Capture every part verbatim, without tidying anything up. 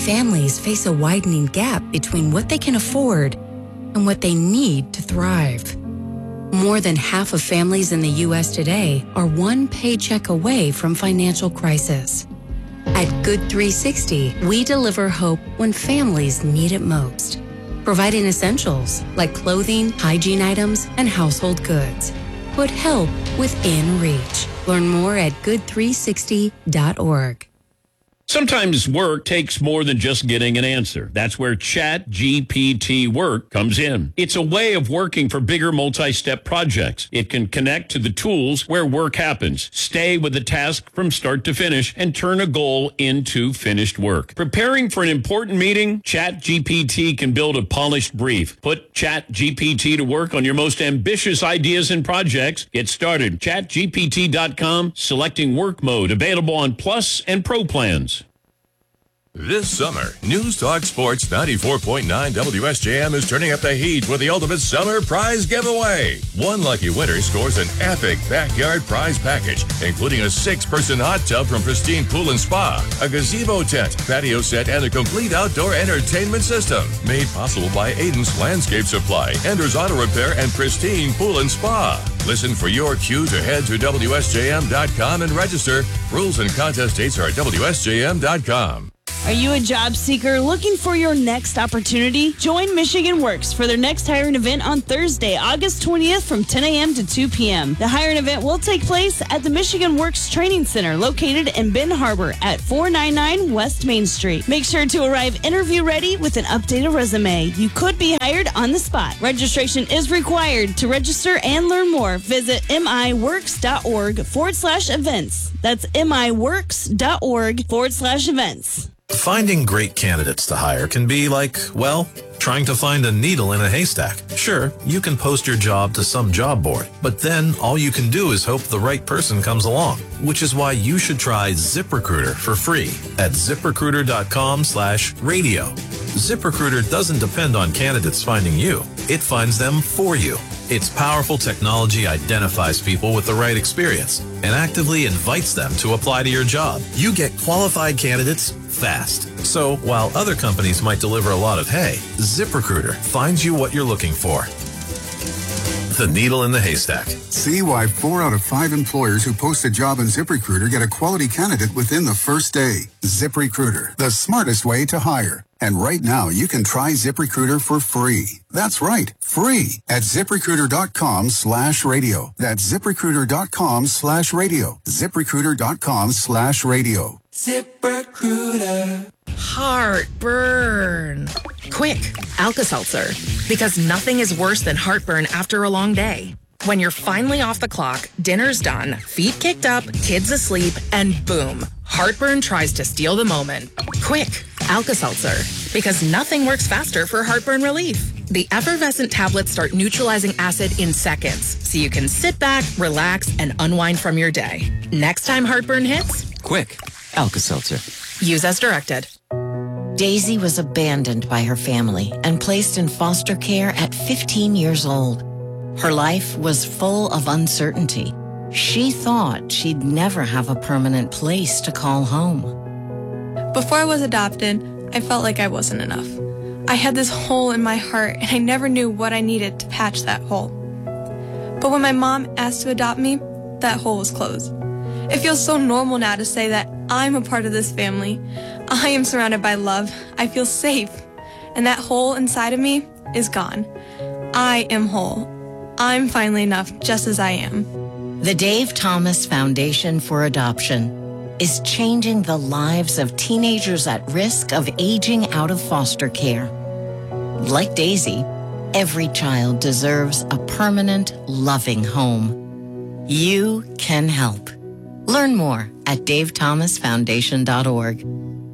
families face a widening gap between what they can afford and what they need to thrive. More than half of families in the U S today are one paycheck away from financial crisis. At Good three sixty, we deliver hope when families need it most, providing essentials like clothing, hygiene items, and household goods. Put help within reach. Learn more at good three sixty dot org. Sometimes work takes more than just getting an answer. That's where Chat G P T Work comes in. It's a way of working for bigger multi-step projects. It can connect to the tools where work happens, stay with the task from start to finish, and turn a goal into finished work. Preparing for an important meeting? Chat G P T can build a polished brief. Put Chat G P T to work on your most ambitious ideas and projects. Get started. chat G P T dot com, selecting work mode, available on Plus and Pro plans. This summer, News Talk Sports ninety-four point nine W S J M is turning up the heat with the ultimate summer prize giveaway. One lucky winner scores an epic backyard prize package, including a six-person hot tub from Pristine Pool and Spa, a gazebo tent, patio set, and a complete outdoor entertainment system. Made possible by Aiden's Landscape Supply, Ender's Auto Repair, and Pristine Pool and Spa. Listen for your cue to head to W S J M dot com and register. Rules and contest dates are at W S J M dot com. Are you a job seeker looking for your next opportunity? Join Michigan Works for their next hiring event on Thursday, August twentieth from ten a.m. to two p.m. The hiring event will take place at the Michigan Works Training Center located in Benton Harbor at four ninety-nine West Main Street. Make sure to arrive interview ready with an updated resume. You could be hired on the spot. Registration is required. To register and learn more, visit miworks.org forward slash events. That's miworks.org forward slash events. Finding great candidates to hire can be like, well, trying to find a needle in a haystack. Sure, you can post your job to some job board, but then all you can do is hope the right person comes along, which is why you should try ZipRecruiter for free at ZipRecruiter.com slash radio. ZipRecruiter doesn't depend on candidates finding you. It finds them for you. Its powerful technology identifies people with the right experience and actively invites them to apply to your job. You get qualified candidates fast. So while other companies might deliver a lot of hay, ZipRecruiter finds you what you're looking for. The needle in the haystack. See why four out of five employers who post a job on ZipRecruiter get a quality candidate within the first day. ZipRecruiter, the smartest way to hire. And right now, you can try ZipRecruiter for free. That's right, free at ZipRecruiter.com slash radio. That's ZipRecruiter.com slash radio. ZipRecruiter.com slash radio. ZipRecruiter. Heartburn. Quick, Alka-Seltzer. Because nothing is worse than heartburn after a long day. When you're finally off the clock, dinner's done, feet kicked up, kids asleep, and boom, heartburn tries to steal the moment. Quick, Alka-Seltzer. Because nothing works faster for heartburn relief. The effervescent tablets start neutralizing acid in seconds, so you can sit back, relax, and unwind from your day. Next time heartburn hits, quick, Alka-Seltzer. Use as directed. Daisy was abandoned by her family and placed in foster care at fifteen years old. Her life was full of uncertainty. She thought she'd never have a permanent place to call home. Before I was adopted, I felt like I wasn't enough. I had this hole in my heart, and I never knew what I needed to patch that hole. But when my mom asked to adopt me, that hole was closed. It feels so normal now to say that I'm a part of this family. I am surrounded by love. I feel safe. And that hole inside of me is gone. I am whole. I'm finally enough just as I am. The Dave Thomas Foundation for Adoption is changing the lives of teenagers at risk of aging out of foster care. Like Daisy, every child deserves a permanent, loving home. You can help. Learn more at dave thomas foundation dot org.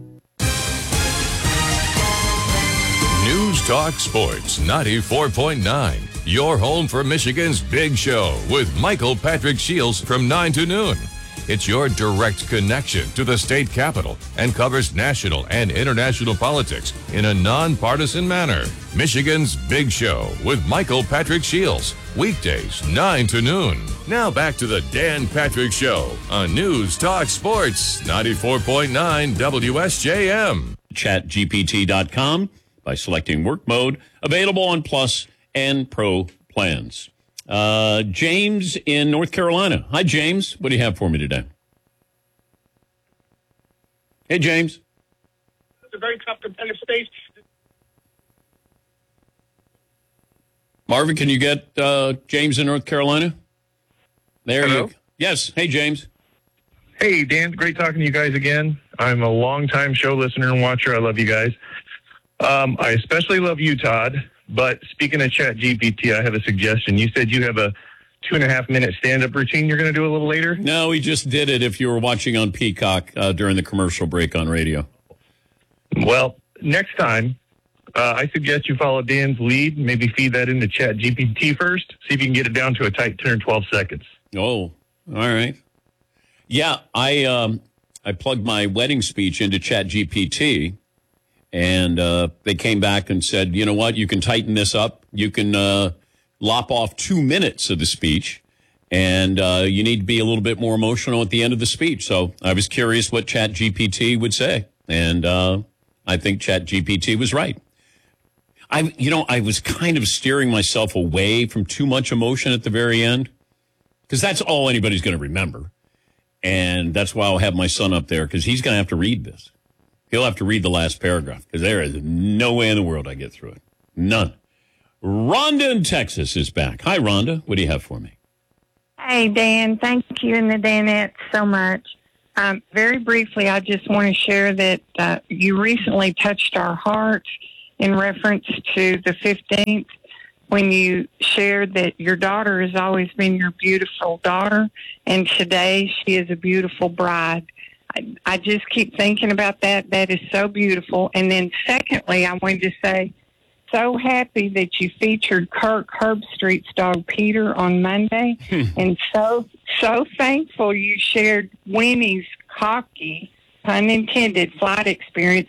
News Talk Sports ninety-four point nine. Your home for Michigan's Big Show with Michael Patrick Shields from nine to noon. It's your direct connection to the state capitol and covers national and international politics in a nonpartisan manner. Michigan's Big Show with Michael Patrick Shields. Weekdays, nine to noon. Now back to the Dan Patrick Show on News Talk Sports ninety-four point nine W S J M. chat G P T dot com by selecting work mode, available on Plus and Pro plans. Uh, James in North Carolina. Hi, James. What do you have for me today? Hey, James. It's a very tough competitive space. Marvin, can you get uh, James in North Carolina? There Hello? you go. Yes. Hey, James. Hey, Dan. Great talking to you guys again. I'm a longtime show listener and watcher. I love you guys. Um, I especially love you, Todd. But speaking of Chat G P T, I have a suggestion. You said you have a two and a half minute stand-up routine you're going to do a little later? No, we just did it if you were watching on Peacock uh, during the commercial break on radio. Well, next time, uh, I suggest you follow Dan's lead. Maybe feed that into Chat G P T first. See if you can get it down to a tight ten or twelve seconds. Oh, all right. Yeah, I um, I plugged my wedding speech into Chat G P T, and uh, they came back and said, you know what, you can tighten this up. You can uh, lop off two minutes of the speech, and uh, you need to be a little bit more emotional at the end of the speech. So I was curious what Chat G P T would say, and uh, I think Chat G P T was right. I, you know, I was kind of steering myself away from too much emotion at the very end, because that's all anybody's going to remember. And that's why I'll have my son up there, because he's going to have to read this. He'll have to read the last paragraph, because there is no way in the world I get through it. None. Rhonda in Texas is back. Hi, Rhonda. What do you have for me? Hey, Dan. Thank you and the Danettes so much. Um, very briefly, I just want to share that uh, you recently touched our hearts in reference to the fifteenth, when you shared that your daughter has always been your beautiful daughter, and today she is a beautiful bride. I, I just keep thinking about that. That is so beautiful. And then secondly, I wanted to say, so happy that you featured Kirk Herbstreit's dog Peter on Monday, and so, so thankful you shared Winnie's cocky, pun intended, flight experience